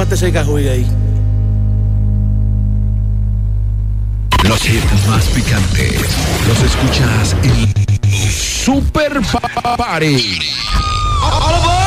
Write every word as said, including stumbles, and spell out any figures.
parte ese cajuy ahí. Los hits más picantes los escuchas en Super Party.